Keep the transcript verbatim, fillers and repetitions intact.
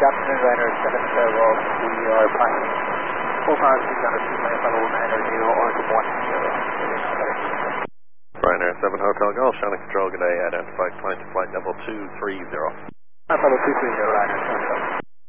afternoon, Ryanair seven Golf. We are passing full power speed on a two minute level nine zero or one zero. Ryanair seven Hotel Golf, Shannon Control, good day. Identified client to flight level two three zero. Level two three zero, Ryanair seven.